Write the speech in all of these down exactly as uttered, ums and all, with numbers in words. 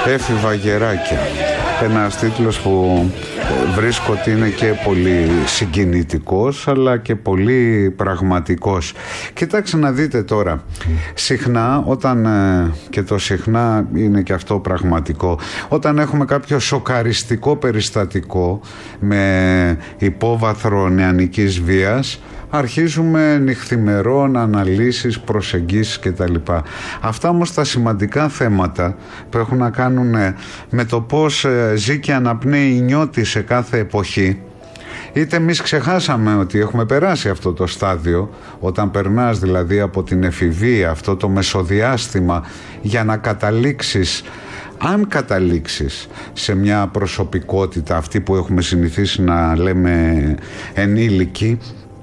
Έφηβα γεράκια. Ένας τίτλος που βρίσκω ότι είναι και πολύ συγκινητικός αλλά και πολύ πραγματικός. Κοιτάξτε να δείτε τώρα, συχνά όταν, και το συχνά είναι και αυτό πραγματικό, όταν έχουμε κάποιο σοκαριστικό περιστατικό με υπόβαθρο νεανικής βίας, αρχίζουμε νυχθημερών, αναλύσεις, προσεγγίσεις κτλ. Αυτά όμως τα σημαντικά θέματα που έχουν να κάνουν με το πώς ζει και αναπνέει η νιώτη σε κάθε εποχή, είτε εμείς ξεχάσαμε ότι έχουμε περάσει αυτό το στάδιο, όταν περνάς δηλαδή από την εφηβεία, αυτό το μεσοδιάστημα, για να καταλήξεις, αν καταλήξεις σε μια προσωπικότητα αυτή που έχουμε συνηθίσει να λέμε ενήλικη.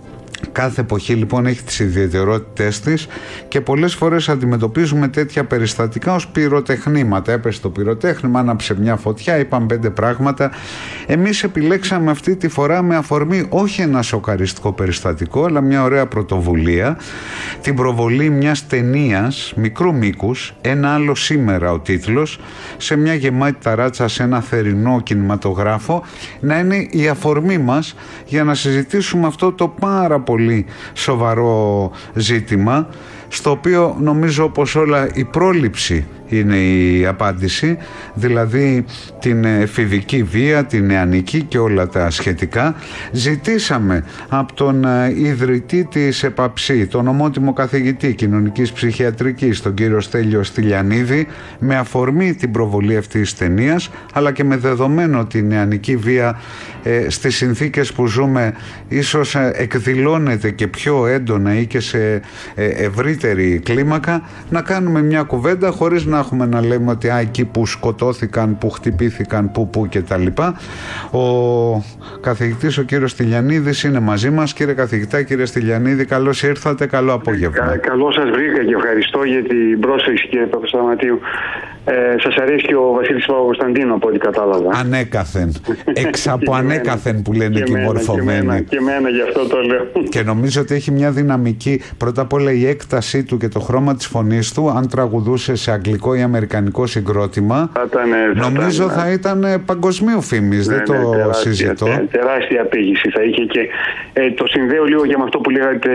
Κάθε εποχή λοιπόν έχει τις ιδιαιτερότητες της και πολλές φορές αντιμετωπίζουμε τέτοια περιστατικά ως πυροτεχνήματα. Έπεσε το πυροτέχνημα, άναψε μια φωτιά, είπαν πέντε πράγματα. Εμείς επιλέξαμε αυτή τη φορά με αφορμή όχι ένα σοκαριστικό περιστατικό, αλλά μια ωραία πρωτοβουλία, την προβολή μιας ταινίας μικρού μήκους, ένα άλλο σήμερα ο τίτλος, σε μια γεμάτη ταράτσα, σε ένα θερινό κινηματογράφο, να είναι η αφορμή μας για να συζητήσουμε αυτό το πάρα πολύ πολύ σοβαρό ζήτημα, στο οποίο νομίζω όπως όλα η πρόληψη είναι η απάντηση, δηλαδή την εφηβική βία, την νεανική και όλα τα σχετικά. Ζητήσαμε από τον ιδρυτή της ΕΠΑΨΗ, τον ομότιμο καθηγητή κοινωνικής ψυχιατρικής, τον κύριο Στέλιο Στυλιανίδη, με αφορμή την προβολή αυτής της ταινίας, αλλά και με δεδομένο τη νεανική βία ε, στις συνθήκες που ζούμε ίσως ε, εκδηλώνεται και πιο έντονα ή και σε ε, ευρύτερη κλίμακα, να κάνουμε μια κουβέντα χωρίς να έχουμε να λέμε ότι α, εκεί που σκοτώθηκαν, που χτυπήθηκαν, που που και τα λοιπά. Ο καθηγητής, ο κύριος Στυλιανίδης, είναι μαζί μας. Κύριε καθηγητά, κύριε Στυλιανίδη, καλώς ήρθατε, καλό απόγευμα. Κα, καλώς σας βρήκα και ευχαριστώ για την πρόσκληση, κύριε Παπασταματίου. Ε, σας αρέσει και ο Βασίλης Παπακοσταντίνου, από ό,τι κατάλαβα. Ανέκαθεν. Εξ από ανέκαθεν που λένε και οι μορφωμένοι. Και μένα, και μένα, γι' αυτό το λέω. Και νομίζω ότι έχει μια δυναμική. Πρώτα απ' όλα η έκτασή του και το χρώμα της φωνής του, αν τραγουδούσε σε αγγλικό ή αμερικανικό συγκρότημα, θα ήταν, θα νομίζω ήταν, θα ήταν παγκοσμίου φήμης. Ναι, δεν το ναι, τεράστια, συζητώ. Τε, τεράστια απήγηση θα είχε και ε, το συνδέω λίγο για με αυτό που λέγατε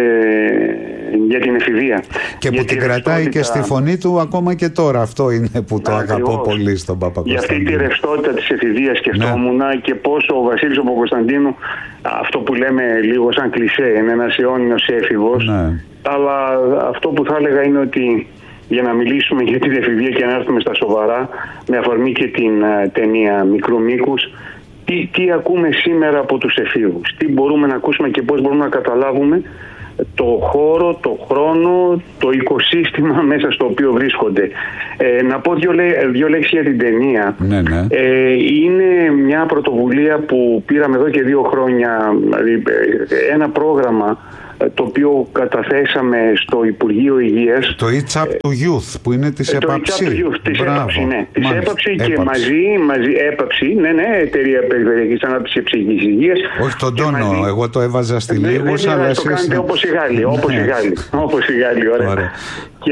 για την εφηβεία. Και που την κρατάει και στη φωνή του ακόμα και τώρα. Αυτό είναι που το ακριβώς αγαπώ πολύ στον Παπακοσταντίνου. Για αυτή τη ρευστότητα της εφηβείας σκεφτόμουν, ναι, και πόσο ο Βασίλης ο Παπακοσταντίνου, αυτό που λέμε λίγο σαν κλισέ, είναι ένας αιώνιος έφηβος. Ναι. Αλλά αυτό που θα έλεγα είναι ότι, για να μιλήσουμε για την εφηβεία και να έρθουμε στα σοβαρά, με αφορμή και την uh, ταινία μικρού μήκους, τι, τι ακούμε σήμερα από τους εφήβους, τι μπορούμε να ακούσουμε και πώς μπορούμε να καταλάβουμε το χώρο, το χρόνο, το οικοσύστημα μέσα στο οποίο βρίσκονται. Ε, να πω δύο, δύο λέξεις για την ταινία. Ναι, ναι. Ε, είναι μια πρωτοβουλία που πήραμε εδώ και δύο χρόνια, δηλαδή ένα πρόγραμμα το οποίο καταθέσαμε στο Υπουργείο Υγείας. Το It's Up to Youth που είναι της ΕΠΑΨΗ. Το It's Up to Youth, της ΕΠΑΨΗ, ναι. Της ΕΠΑΨΗ και μαζί, μαζί ΕΠΑΨΗ, ναι, ναι, Εταιρεία Περιφερειακής Ανάπτυξης Ψυχικής Υγείας. Όχι τον τόνο, μαζί, εγώ το έβαζα στη λίγους, αλλά εσείς... Το κάνετε όπως οι Γάλλοι, όπως οι Γάλλοι, όπως οι Γάλλοι, ωραία. ωραία. Και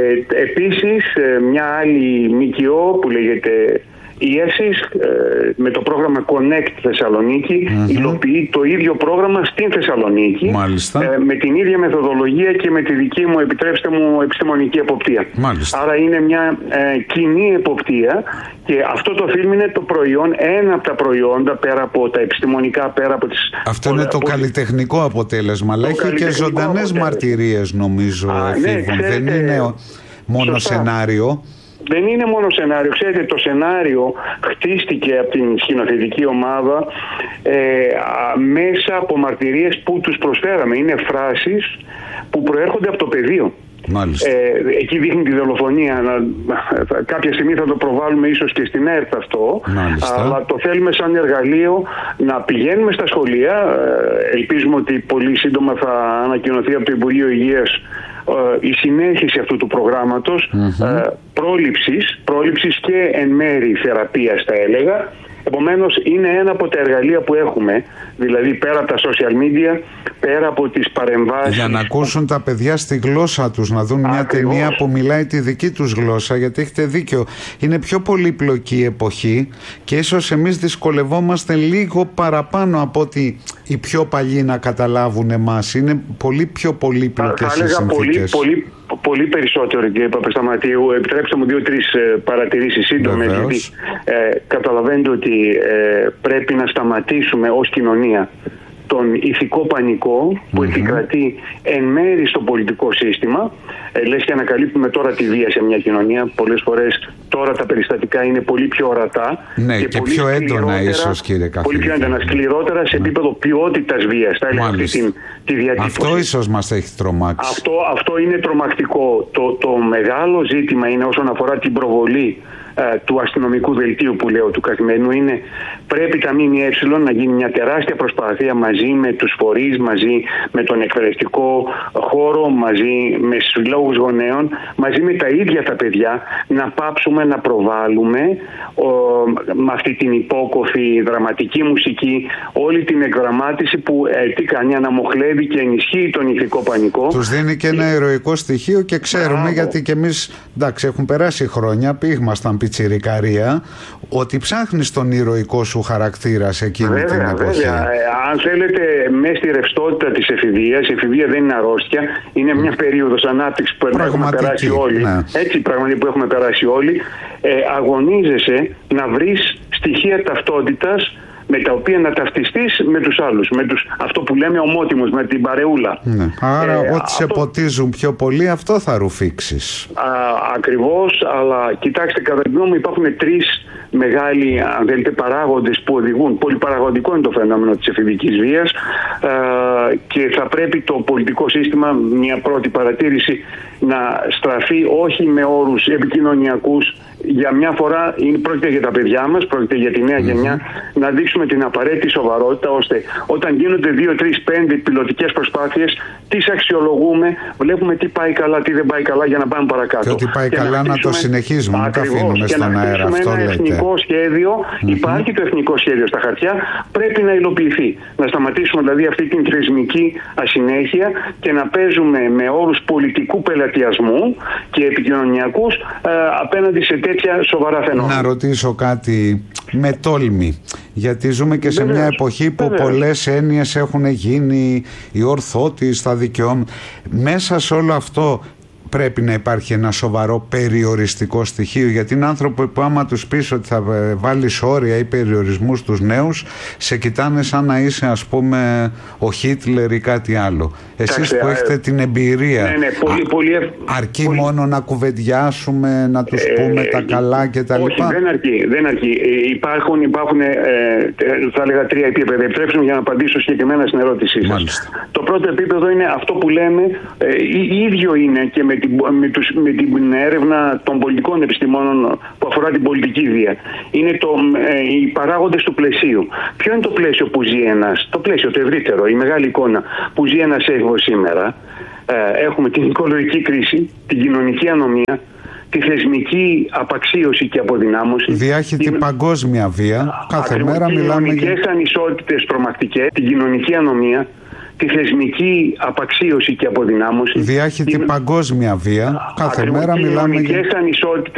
επίσης μια άλλη ΜΚΟ που λέγεται η ΕΣΥΣ, με το πρόγραμμα Connect Θεσσαλονίκη, mm-hmm. υλοποιεί το ίδιο πρόγραμμα στην Θεσσαλονίκη, Μάλιστα. με την ίδια μεθοδολογία και με τη δική μου, επιτρέψτε μου, επιστημονική εποπτεία. Μάλιστα. Άρα είναι μια ε, κοινή εποπτεία και αυτό το φιλμ είναι το προϊόν, ένα από τα προϊόντα, πέρα από τα επιστημονικά, πέρα από τις... Αυτό είναι το από... καλλιτεχνικό αποτέλεσμα, αλλά έχει και ζωντανές μαρτυρίες, νομίζω. Α, ναι, ξέρετε, δεν είναι μόνο σωστά. Σενάριο. Δεν είναι μόνο σενάριο. Ξέρετε, το σενάριο χτίστηκε από την σκηνοθετική ομάδα ε, μέσα από μαρτυρίες που τους προσφέραμε. Είναι φράσεις που προέρχονται από το πεδίο. Μάλιστα. Ε, εκεί δείχνει τη δολοφονία. Να, κάποια στιγμή θα το προβάλλουμε ίσως και στην ΕΡΤ αυτό. Μάλιστα. Αλλά το θέλουμε σαν εργαλείο να πηγαίνουμε στα σχολεία. Ε, ελπίζουμε ότι πολύ σύντομα θα ανακοινωθεί από το Υπουργείο Υγείας η συνέχιση αυτού του προγράμματος, mm-hmm. πρόληψης, πρόληψης και εν μέρη θεραπείας, θα έλεγα, Επομένως είναι ένα από τα εργαλεία που έχουμε, δηλαδή πέρα από τα social media, πέρα από τις παρεμβάσεις. Για να ακούσουν τα παιδιά στη γλώσσα τους, να δουν μια Ακριβώς. ταινία που μιλάει τη δική τους γλώσσα, γιατί έχετε δίκιο. Είναι πιο πολύπλοκη η εποχή και ίσως εμείς δυσκολευόμαστε λίγο παραπάνω από ότι οι πιο παλιοί να καταλάβουν εμάς. Είναι πολύ πιο πολύπλοκες οι συνθήκες. Πολύ, πολύ, πολύ περισσότερο, κύριε Παπασταματίου. Επιτρέψτε μου δύο-τρεις παρατηρήσεις σύντομες, γιατί ε, καταλαβαίνετε ότι ε, πρέπει να σταματήσουμε ως κοινωνία τον ηθικό πανικό που mm-hmm. επικρατεί εν μέρει στο πολιτικό σύστημα. Ε, λες και ανακαλύπτουμε τώρα τη βία σε μια κοινωνία. Πολλές φορές τώρα τα περιστατικά είναι πολύ πιο ορατά. Ναι, και, και πολύ πιο έντονα ίσως, κύριε καθηγητή. Πολύ πιο έντονα, σκληρότερα σε επίπεδο ποιότητας βίας. Θα έλεγα αυτή τη, τη διατύπωση. Αυτό ίσως μας έχει τρομάξει. Αυτό, αυτό είναι τρομακτικό. Το, το μεγάλο ζήτημα είναι όσον αφορά την προβολή του αστυνομικού δελτίου που λέω του καθημερινού, είναι πρέπει τα ΜΜΕ να γίνει μια τεράστια προσπάθεια μαζί με τους φορείς, μαζί με τον εκπαιδευτικό χώρο, μαζί με συλλόγους γονέων, μαζί με τα ίδια τα παιδιά, να πάψουμε να προβάλλουμε ο, με αυτή την υπόκοφη δραματική μουσική όλη την εκδραμάτιση που ε, τι κάνει, αναμοχλεύει και ενισχύει τον ηθικό πανικό. Τους δίνει και ένα ηρωικό στοιχείο και ξέρουμε, Μπράβο. γιατί και εμείς, εντάξει, έχουν περάσει χρόνια, πήγμασταν πιτσιρικαρία, ότι ψάχνεις τον ηρωικό σου χαρακτήρα σε εκείνη βέβαια, την εποχή. Βέβαια. Ε, αν θέλετε, μέσα στη ρευστότητα της εφηβείας, η εφηβεία δεν είναι αρρώστια, είναι μια περίοδος ανάπτυξης που έχουμε περάσει όλοι. Ναι. Έτσι, πραγματικά που έχουμε περάσει όλοι. Ε, αγωνίζεσαι να βρεις στοιχεία ταυτότητας με τα οποία να ταυτιστείς με τους άλλους, με τους, αυτό που λέμε ομότιμους, με την παρεούλα. Ναι. Άρα ε, ό,τι σε ποτίζουν πιο πολύ, αυτό θα ρουφήξεις. Α, ακριβώς, αλλά κοιτάξτε, κατά τη γνώμη μου υπάρχουν τρεις μεγάλοι, αν θέλετε, παράγοντες που οδηγούν. Πολυπαραγωγικό είναι το φαινόμενο της εφηβικής βίας α, και θα πρέπει το πολιτικό σύστημα, μια πρώτη παρατήρηση, να στραφεί όχι με όρους επικοινωνιακούς. Για μια φορά είναι, πρόκειται για τα παιδιά μας, πρόκειται για τη νέα mm-hmm. γενιά, να δείξουμε την απαραίτητη σοβαρότητα, ώστε όταν γίνονται δύο, τρεις, πέντε πιλωτικές προσπάθειες, τις αξιολογούμε, βλέπουμε τι πάει καλά, τι δεν πάει καλά για να πάμε παρακάτω. Και ότι πάει και καλά να, χτίσουμε, να το συνεχίζουμε, να τα αφήνουμε στον αέρα. Αυτό ένα λέτε. εθνικό σχέδιο, mm-hmm. υπάρχει το εθνικό σχέδιο στα χαρτιά, πρέπει να υλοποιηθεί. Να σταματήσουμε δηλαδή αυτή την θεσμική ασυνέχεια και να παίζουμε με όρους πολιτικού πελατειασμού και επικοινωνιακούς ε, απέναντι σε τέτοια σοβαρά φαινόμενα. Να ρωτήσω κάτι με τόλμη, γιατί ζούμε και σε Βεβαίως. μια εποχή που Βεβαίως. πολλές έννοιες έχουν γίνει, η ορθότητα, τα δικαιώματα. Μέσα σε όλο αυτό πρέπει να υπάρχει ένα σοβαρό περιοριστικό στοιχείο, γιατί είναι άνθρωποι που άμα τους πεις ότι θα βάλεις όρια ή περιορισμούς στους νέους, σε κοιτάνε σαν να είσαι, ας πούμε, ο Χίτλερ ή κάτι άλλο. Εσείς Κάξε, που έχετε ε, την εμπειρία, ναι, ναι, πολύ, α, πολύ, αρκεί πολύ, μόνο να κουβεντιάσουμε, να τους ε, πούμε ε, τα καλά και τα λοιπά? Όχι, δεν αρκεί. Δεν αρκεί. Ε, υπάρχουν, υπάρχουν ε, θα έλεγα, τρία επίπεδα. Επιτρέψτε μου για να απαντήσω συγκεκριμένα στην ερώτησή σας. Το πρώτο επίπεδο είναι αυτό που λέμε, ε, ίδιο είναι και με Με, τους, με την έρευνα των πολιτικών επιστημόνων που αφορά την πολιτική βία. Είναι το, ε, οι παράγοντες του πλαισίου. Ποιο είναι το πλαίσιο που ζει ένας, το πλαίσιο το ευρύτερο, η μεγάλη εικόνα που ζει ένας έφηβος σήμερα? Ε, έχουμε την οικολογική κρίση, την κοινωνική ανομία, τη θεσμική απαξίωση και αποδυνάμωση. Διάχυτη την... παγκόσμια βία. Κάθε Ακριβώς, μέρα μιλάμε για κοινωνικές ανισότητες τρομακτικές, την κοινωνική ανομία, τη θεσμική απαξίωση και αποδυνάμωση. Διάχυτη την... παγκόσμια βία. Κάθε Ακριβώς, μέρα μιλάμε για... ανισότητες